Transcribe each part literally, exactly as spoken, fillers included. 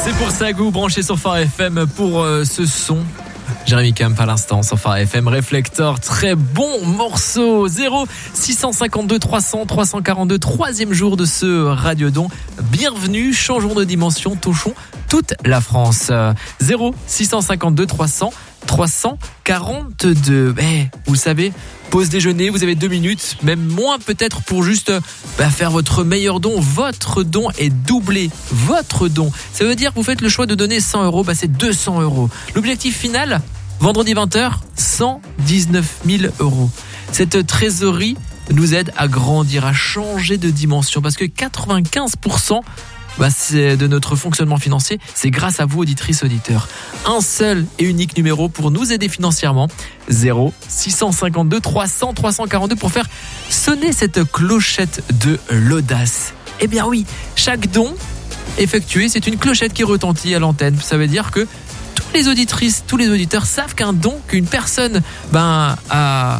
C'est pour ça que vous branchez sur Phare F M pour euh, ce son. Jérémy Camp à l'instant sur Phare F M. Réflecteur, très bon morceau. Zéro six cent cinquante-deux trois cents trois cent quarante-deux, troisième jour de ce Radiodon. Bienvenue, changeons de dimension, touchons toute la France. Zéro six cent cinquante-deux trois cents trois cent quarante-deux. Eh, vous savez, pause déjeuner, vous avez deux minutes, même moins peut-être pour juste bah, faire votre meilleur don. Votre don est doublé. Votre don. Ça veut dire que vous faites le choix de donner cent euros, bah, c'est deux cents euros. L'objectif final, vendredi vingt heures, cent dix-neuf mille euros. Cette trésorerie nous aide à grandir, à changer de dimension, parce que quatre-vingt-quinze pour cent bah, c'est de notre fonctionnement financier, c'est grâce à vous, auditrices, auditeurs. Un seul et unique numéro pour nous aider financièrement, zéro six cent cinquante-deux trois cents trois cent quarante-deux, pour faire sonner cette clochette de l'audace. Eh bien oui, chaque don effectué, c'est une clochette qui retentit à l'antenne. Ça veut dire que toutes les auditrices, tous les auditeurs savent qu'un don, qu'une personne ben, a...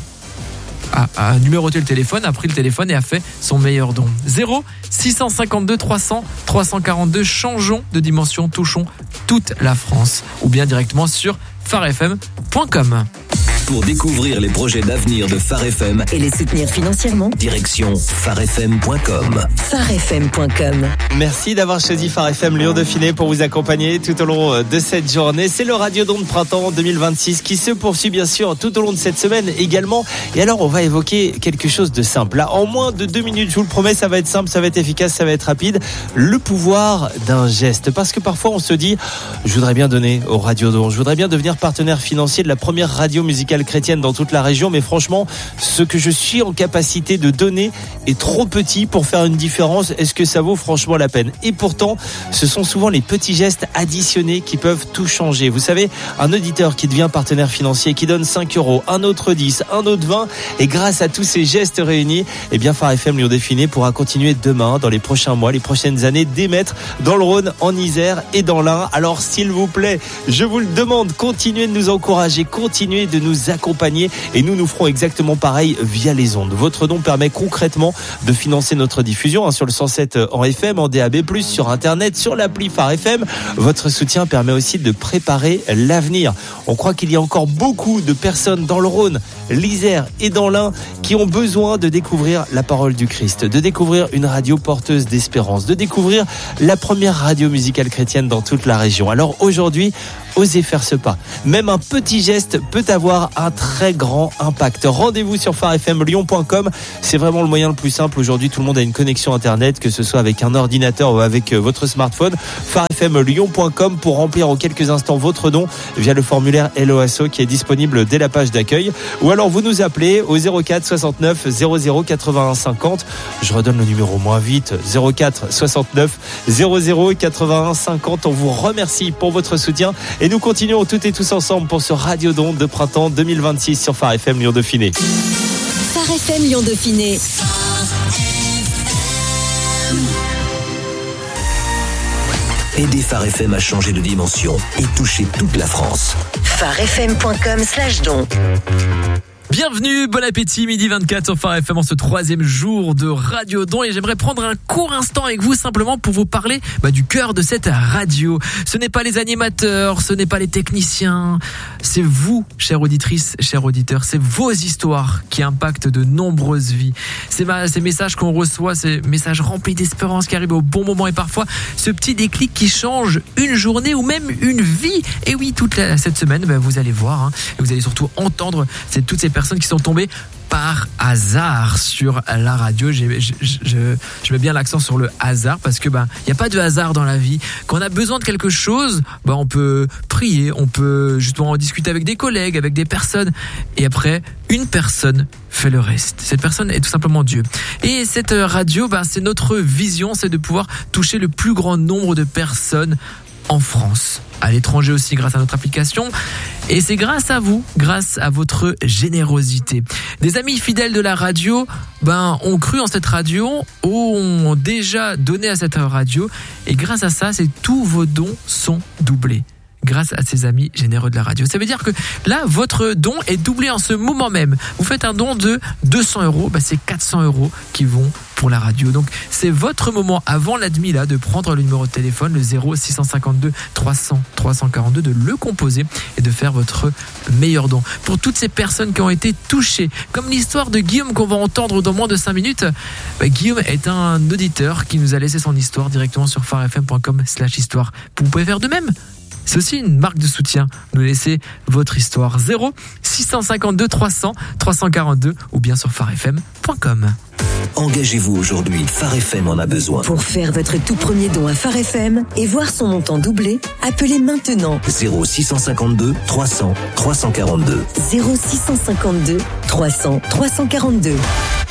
a, a numéroté le téléphone, a pris le téléphone et a fait son meilleur don. Zéro six cent cinquante-deux trois cents trois cent quarante-deux, changeons de dimension, touchons toute la France. Ou bien directement sur phare f m point com. Pour découvrir les projets d'avenir de Phare F M et les soutenir financièrement, direction phare f m point com. phare f m point com. Merci d'avoir choisi Phare F M Lyon Dauphiné pour vous accompagner tout au long de cette journée. C'est le Radiodon de printemps deux mille vingt-six qui se poursuit bien sûr tout au long de cette semaine également. Et alors on va évoquer quelque chose de simple. Là, en moins de deux minutes, je vous le promets, ça va être simple, ça va être efficace, ça va être rapide. Le pouvoir d'un geste. Parce que parfois on se dit, je voudrais bien donner au Radiodon, je voudrais bien devenir partenaire financier de la première radio musicale chrétienne dans toute la région, mais franchement, ce que je suis en capacité de donner est trop petit pour faire une différence. Est-ce que ça vaut franchement la peine? Et pourtant, ce sont souvent les petits gestes additionnés qui peuvent tout changer. Vous savez, un auditeur qui devient partenaire financier, qui donne cinq euros, un autre dix, un autre vingt, et grâce à tous ces gestes réunis, eh bien, Phare F M Lyon Dauphiné pourra continuer demain, dans les prochains mois, les prochaines années, d'émettre dans le Rhône, en Isère et dans l'Ain. Alors, s'il vous plaît, je vous le demande, continuez de nous encourager, continuez de nous accompagner, et nous nous ferons exactement pareil via les ondes. Votre don permet concrètement de financer notre diffusion hein, sur le cent sept en F M, en D A B plus, sur internet, sur l'appli Phare F M. Votre soutien permet aussi de préparer l'avenir. On croit qu'il y a encore beaucoup de personnes dans le Rhône, l'Isère et dans l'Ain qui ont besoin de découvrir la parole du Christ, de découvrir une radio porteuse d'espérance, de découvrir la première radio musicale chrétienne dans toute la région. Alors aujourd'hui, osez faire ce pas. Même un petit geste peut avoir un très grand impact. Rendez-vous sur phare f m lyon point com. C'est vraiment le moyen le plus simple. Aujourd'hui, tout le monde a une connexion internet, que ce soit avec un ordinateur ou avec votre smartphone. phare f m lyon point com pour remplir en quelques instants votre don via le formulaire L O S O qui est disponible dès la page d'accueil. Ou alors vous nous appelez au zéro quatre soixante-neuf zéro zéro quatre-vingt-un cinquante. Je redonne le numéro moins vite. zéro quatre soixante-neuf zéro zéro quatre-vingt-un cinquante. On vous remercie pour votre soutien. Et nous continuons toutes et tous ensemble pour ce Radiodon de printemps deux mille vingt-six sur Phare F M Lyon Dauphiné. Phare F M Lyon Dauphiné. Aidez Phare F M à changer de dimension et toucher toute la France. phare f m point com slash don. Bienvenue, bon appétit, midi vingt-quatre sur Phare F M en ce troisième jour de Radiodon, et j'aimerais prendre un court instant avec vous simplement pour vous parler bah, du cœur de cette radio. Ce n'est pas les animateurs, ce n'est pas les techniciens, c'est vous, chères auditrices, chers auditeurs, c'est vos histoires qui impactent de nombreuses vies. C'est ma, ces messages qu'on reçoit, ces messages remplis d'espérance qui arrivent au bon moment, et parfois ce petit déclic qui change une journée ou même une vie. Et oui, toute la, cette semaine, bah, vous allez voir, hein, et vous allez surtout entendre c'est toutes ces personnes qui sont tombées par hasard sur la radio. Je, je, je, je mets bien l'accent sur le hasard parce que ben il y a pas de hasard dans la vie. Quand on a besoin de quelque chose, ben on peut prier, on peut justement en discuter avec des collègues, avec des personnes, et après une personne fait le reste. Cette personne est tout simplement Dieu. Et cette radio, ben c'est notre vision, c'est de pouvoir toucher le plus grand nombre de personnes en France, à l'étranger aussi grâce à notre application. Et c'est grâce à vous, grâce à votre générosité. Des amis fidèles de la radio ben, ont cru en cette radio, ont déjà donné à cette radio. Et grâce à ça, c'est tous vos dons sont doublés. grâce à ses amis généreux de la radio. Ça veut dire que là, votre don est doublé en ce moment même. Vous faites un don de deux cents euros, bah c'est quatre cents euros qui vont pour la radio. Donc c'est votre moment avant l'admis là de prendre le numéro de téléphone, le zéro six cent cinquante-deux trois cents trois cent quarante-deux, de le composer et de faire votre meilleur don. Pour toutes ces personnes qui ont été touchées, comme l'histoire de Guillaume qu'on va entendre dans moins de cinq minutes, bah, Guillaume est un auditeur qui nous a laissé son histoire directement sur farfm.com slash histoire. Vous pouvez faire de même. C'est aussi une marque de soutien. Nous laissez votre histoire. zéro six cent cinquante-deux trois cents trois cent quarante-deux ou bien sur farfm point com. Engagez-vous aujourd'hui, Phare F M en a besoin. Pour faire votre tout premier don à Phare F M et voir son montant doublé, appelez maintenant zéro six cent cinquante-deux trois cents trois cent quarante-deux. zéro six cent cinquante-deux trois cents trois cent quarante-deux.